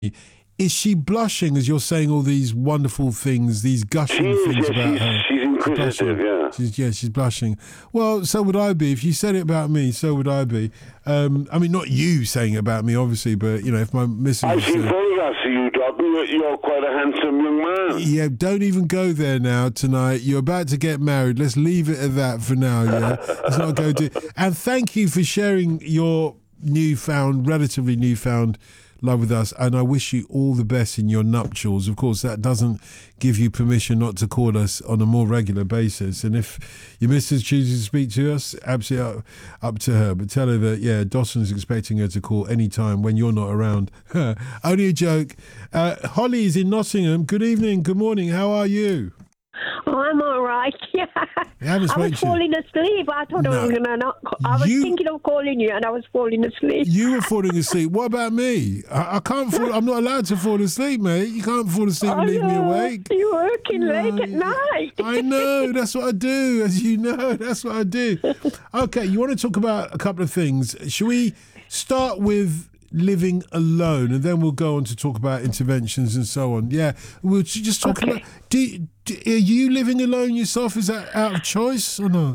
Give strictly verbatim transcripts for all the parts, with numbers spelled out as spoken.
Is she blushing as you're saying all these wonderful things, these gushing She is, things yeah, about she's, her? she's inquisitive, blushing. yeah. She's, yeah, she's blushing. Well, so would I be. If you said it about me, so would I be. Um, I mean, not you saying it about me, obviously, but, you know, if my missus... I've seen uh, photographs of you, Dalton. You're, you're quite a handsome young man. Yeah, don't even go there now tonight. You're about to get married. Let's leave it at that for now, yeah? Let's not go to... And thank you for sharing your newfound, relatively newfound love with us, and I wish you all the best in your nuptials. Of course, that doesn't give you permission not to call us on a more regular basis, and if your missus chooses to speak to us, absolutely up, up to her, but tell her that, yeah, Dawson's expecting her to call any time when you're not around. Only a joke. uh, Holly is in Nottingham. Good evening, good morning, how are you? Oh, I'm all right. Yeah. I was falling asleep. I thought no. I was gonna not. I was You, thinking of calling you, and I was falling asleep. You were falling asleep. What about me? I, I can't fall. I'm not allowed to fall asleep, mate. You can't fall asleep and oh, leave no. me awake. You're working No, late at night. I know. That's what I do. As you know, that's what I do. Okay, you want to talk about a couple of things. Should we start with living alone, and then we'll go on to talk about interventions and so on? Yeah, we'll just talk Okay. about. Do, do, are you living alone yourself? Is that out of choice or not?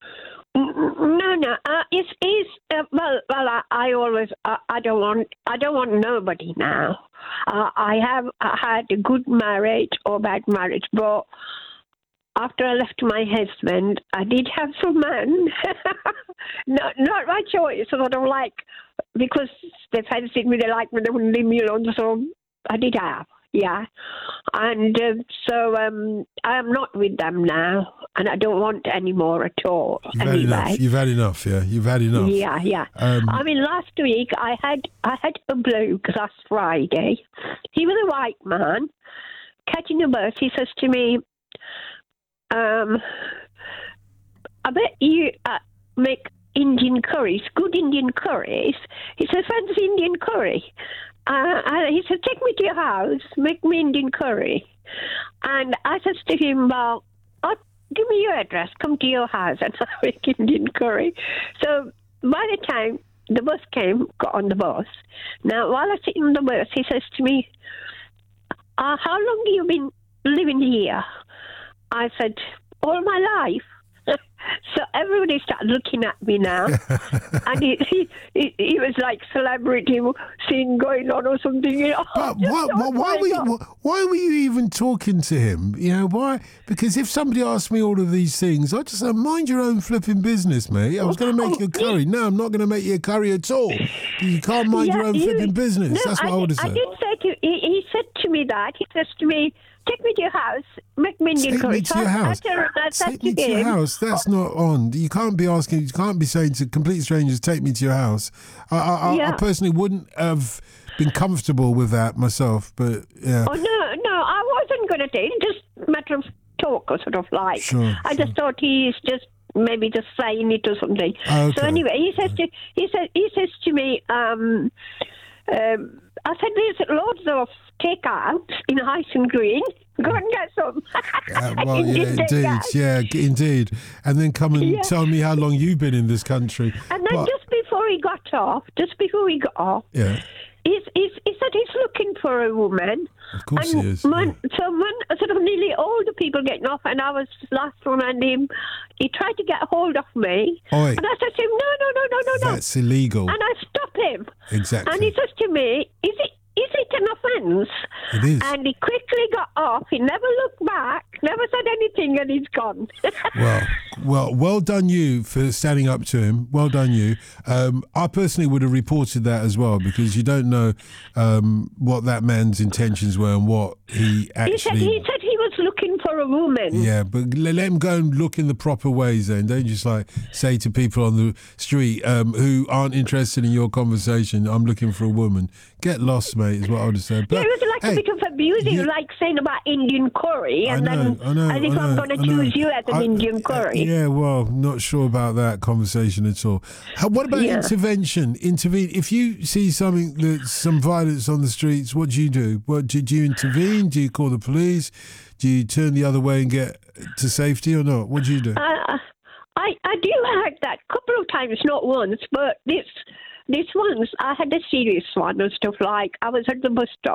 No, no. Uh, it's it's uh, well, well. I, I always. Uh, I don't want. I don't want nobody now. Uh, I have uh, had a good marriage or bad marriage, but after I left my husband, I did have some men. not not my choice. Sort of like because they fancied me, they liked me, they wouldn't leave me alone. So I did have. Yeah, and uh, so um, I am not with them now, and I don't want any more at all. You've had anyway. enough. You've had enough. Yeah, you've had enough. Yeah, yeah. Um, I mean, last week I had I had a bloke last Friday. He was a white man catching a bus. He says to me, um, "I bet you uh, make Indian curries, good Indian curries." He says, "Fancy Indian curry." Uh, and he said, "Take me to your house, make me Indian curry." And I said to him, "Well, oh, give me your address, come to your house and I'll make Indian curry." So by the time the bus came, got on the bus. Now, while I sit on the bus, he says to me, uh, "How long have you been living here?" I said, "All my life." So everybody started looking at me now, and he, he he he was like celebrity scene going on or something. You know, But just why, why, thought, why my were you, God. why were you even talking to him? You know why? Because if somebody asked me all of these things, I'd just say, mind your own flipping business, mate. I was going to make you a curry. No, I'm not going to make you a curry at all. You can't mind your Yeah, own you- flipping business. No, That's what I, I would did, have I said. did say to he, he said to me that he says to me, "Take me to your house, make me Indian Take curry." me to So your I- house. I, turned- I said Take me to to your him, house. That's not on. You can't be asking. You can't be saying to complete strangers, "Take me to your house." I, I, I- I Yeah. personally wouldn't have been comfortable with that myself. But yeah, "Oh no, no, I wasn't going to take it. Just a matter of talk or sort of like." Sure, I just thought he's just maybe just saying it or something. Okay. So anyway, he says to he says he says to me, um, um, I said, "There's loads of takeouts in Hyson Green. Go and get some." Uh, well, He yeah, did indeed, takeout. yeah, g- indeed. And then come and Yeah. tell me how long you've been in this country. And then But- just before he got off, just before he got off, yeah, he's, he's, he said he's looking for a woman. of course and he is. When, so when sort of nearly all the people getting off, and I was the last one, and him, he tried to get hold of me. Oi. And I said to him, "No, no, no, no, no, no." That's illegal. And I stopped him. Exactly. And he says to me, "Is it is it an offence?" It is. And he quickly got off. He never looked back, never said anything, and he's gone. Well, well, well done you for standing up to him. Well done you. Um, I personally would have reported that as well, because you don't know um, what that man's intentions were and what he he actually. said he said he was looking for a woman. Yeah, but le- let him go and look in the proper ways then. Don't just like say to people on the street um, who aren't interested in your conversation, "I'm looking for a woman." Get lost, mate, is what I would have said. Yeah, But, it was like hey, a bit of abusive, you- like saying about Indian curry, I and know, then I know, as if I know, I'm going I to know. choose you as an I- Indian curry. Yeah, well, not sure about that conversation at all. How, what about Yeah. intervention? Intervene if you see something that some violence on the streets. What do you do? What do, do you intervene? Do you call the police? Do you turn the other way and get to safety or not? What do you do? Uh, I I do like that a couple of times, not once, but this this once I had a serious one and stuff like I was at the bus stop